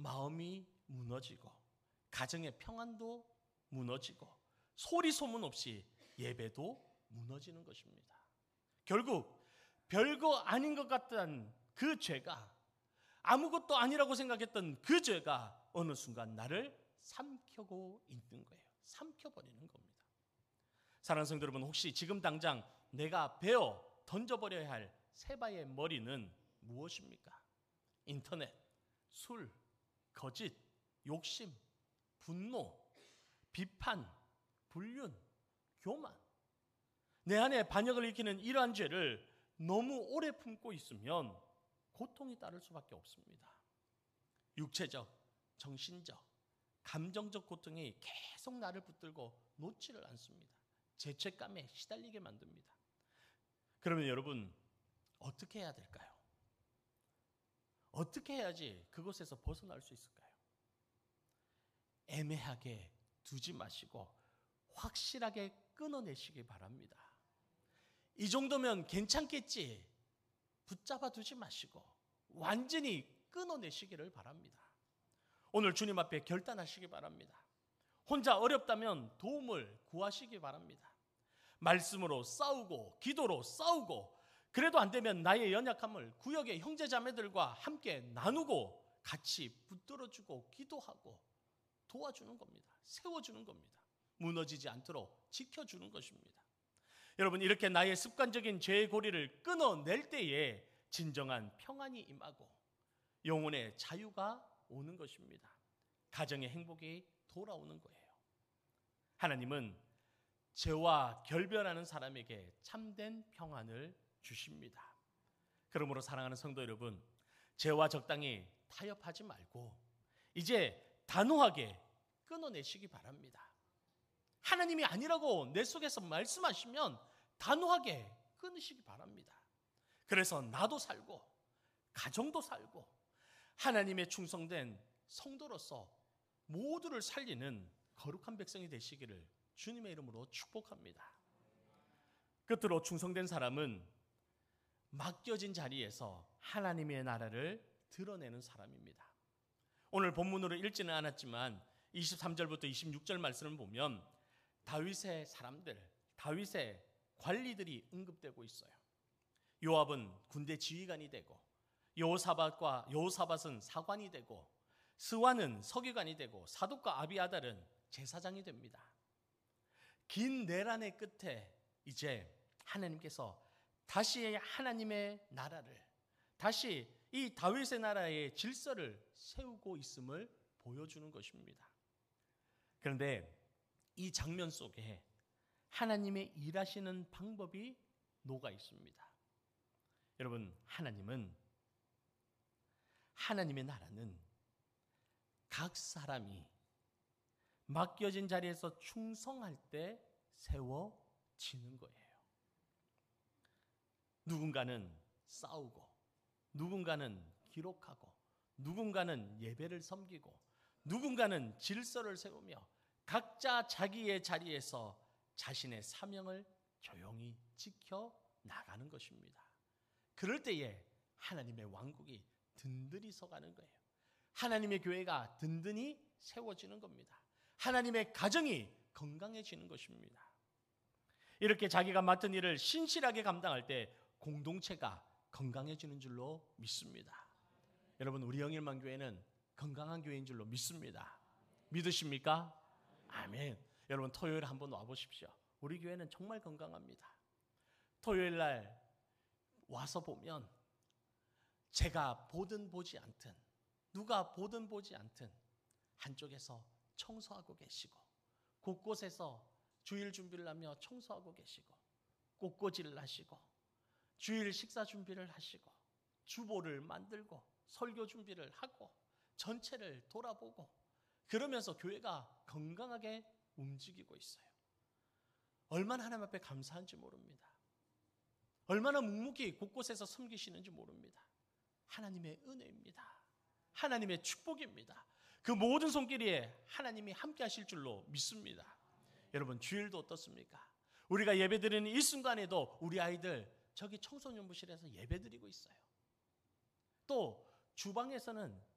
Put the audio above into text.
마음이 무너지고 가정의 평안도 무너지고 소리 소문 없이 예배도 무너지는 것입니다. 결국 별거 아닌 것 같던 그 죄가, 아무것도 아니라고 생각했던 그 죄가 어느 순간 나를 삼켜고 있는 거예요. 삼켜버리는 겁니다. 사랑하는 성도 여러분, 혹시 지금 당장 내가 베어 던져버려야 할 세바의 머리는 무엇입니까? 인터넷, 술, 거짓, 욕심, 분노, 비판, 불륜, 교만. 내 안에 반역을 일으키는 이러한 죄를 너무 오래 품고 있으면 고통이 따를 수밖에 없습니다. 육체적, 정신적, 감정적 고통이 계속 나를 붙들고 놓지를 않습니다. 죄책감에 시달리게 만듭니다. 그러면 여러분, 어떻게 해야 될까요? 어떻게 해야지 그곳에서 벗어날 수 있을까요? 애매하게 두지 마시고 확실하게 끊어내시기 바랍니다. 이 정도면 괜찮겠지 붙잡아 두지 마시고 완전히 끊어내시기를 바랍니다. 오늘 주님 앞에 결단하시기 바랍니다. 혼자 어렵다면 도움을 구하시기 바랍니다. 말씀으로 싸우고 기도로 싸우고, 그래도 안 되면 나의 연약함을 구역의 형제자매들과 함께 나누고 같이 붙들어주고 기도하고 도와주는 겁니다. 세워주는 겁니다. 무너지지 않도록 지켜주는 것입니다. 여러분, 이렇게 나의 습관적인 죄의 고리를 끊어낼 때에 진정한 평안이 임하고 영혼의 자유가 오는 것입니다. 가정의 행복이 돌아오는 거예요. 하나님은 죄와 결별하는 사람에게 참된 평안을 주십니다. 그러므로 사랑하는 성도 여러분, 죄와 적당히 타협하지 말고 이제 단호하게 끊어내시기 바랍니다. 하나님이 아니라고 내 속에서 말씀하시면 단호하게 끊으시기 바랍니다. 그래서 나도 살고 가정도 살고 하나님의 충성된 성도로서 모두를 살리는 거룩한 백성이 되시기를 주님의 이름으로 축복합니다. 끝으로 충성된 사람은 맡겨진 자리에서 하나님의 나라를 드러내는 사람입니다. 오늘 본문으로 읽지는 않았지만 23절부터 26절 말씀을 보면 다윗의 사람들, 다윗의 관리들이 언급되고 있어요. 요압은 군대 지휘관이 되고, 여호사밧은 사관이 되고, 스와는 서기관이 되고, 사독과 아비아달은 제사장이 됩니다. 긴 내란의 끝에 이제 하나님께서 다시 하나님의 나라를, 다시 이 다윗의 나라의 질서를 세우고 있음을 보여주는 것입니다. 그런데 이 장면 속에 하나님의 일하시는 방법이 녹아 있습니다. 여러분, 하나님의 나라는 각 사람이 맡겨진 자리에서 충성할 때 세워지는 거예요. 누군가는 싸우고, 누군가는 기록하고, 누군가는 예배를 섬기고, 누군가는 질서를 세우며 각자 자기의 자리에서 자신의 사명을 조용히 지켜 나가는 것입니다. 그럴 때에 하나님의 왕국이 든든히 서가는 거예요. 하나님의 교회가 든든히 세워지는 겁니다. 하나님의 가정이 건강해지는 것입니다. 이렇게 자기가 맡은 일을 신실하게 감당할 때 공동체가 건강해지는 줄로 믿습니다. 여러분, 우리 영일만교회는 건강한 교회인 줄로 믿습니다. 믿으십니까? 아멘. 여러분, 토요일 한번 와보십시오. 우리 교회는 정말 건강합니다. 토요일 날 와서 보면 제가 보든 보지 않든, 누가 보든 보지 않든 한쪽에서 청소하고 계시고, 곳곳에서 주일 준비를 하며 청소하고 계시고, 꽃꽂이를 하시고, 주일 식사 준비를 하시고, 주보를 만들고, 설교 준비를 하고, 전체를 돌아보고, 그러면서 교회가 건강하게 움직이고 있어요. 얼마나 하나님 앞에 감사한지 모릅니다. 얼마나 묵묵히 곳곳에서 섬기시는지 모릅니다. 하나님의 은혜입니다. 하나님의 축복입니다. 그 모든 손길에 하나님이 함께 하실 줄로 믿습니다. 여러분, 주일도 어떻습니까? 우리가 예배드리는 이 순간에도 우리 아이들 저기 청소년부실에서 예배드리고 있어요. 또 주방에서는